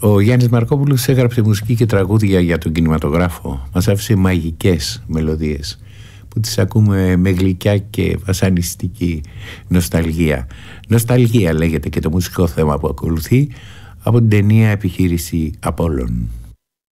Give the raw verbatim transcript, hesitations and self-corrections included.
Ο Γιάννης Μαρκόπουλος έγραψε μουσική και τραγούδια για τον κινηματογράφο. Μας άφησε μαγικές μελωδίες που τις ακούμε με γλυκιά και βασανιστική νοσταλγία. Νοσταλγία λέγεται και το μουσικό θέμα που ακολουθεί από την ταινία Επιχείρηση Απόλλων.